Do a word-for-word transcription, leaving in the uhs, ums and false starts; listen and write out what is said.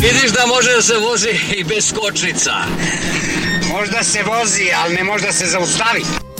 Vidiš da može da se vozi i bez skočnica. Možda se vozi, ali ne može da se zaustavi.